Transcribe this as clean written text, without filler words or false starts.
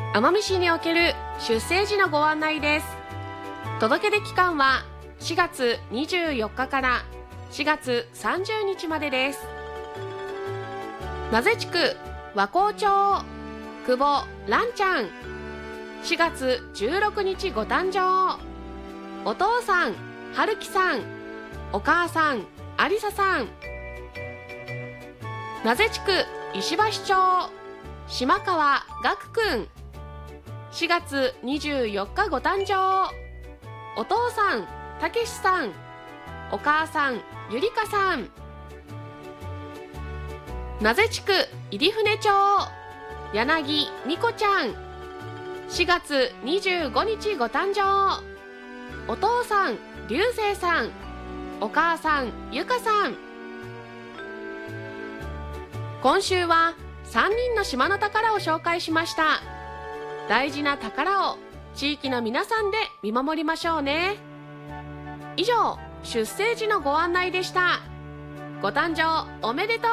奄美市における出生時のご案内です。届け出期間は4月24日から4月30日までです。名瀬地区和光町久保蘭ちゃん、4月16日ご誕生。お父さん春樹さん、お母さんありささん。名瀬地区石橋町島川岳くん、4月24日ご誕生。お父さんたけしさん、お母さんゆりかさん。名瀬地区入船町柳美子ちゃん、4月25日ご誕生。お父さん流星さん、お母さんゆかさん。今週は3人の島の宝を紹介しました。大事な宝を地域の皆さんで見守りましょうね。以上、出生時のご案内でした。ご誕生おめでとう。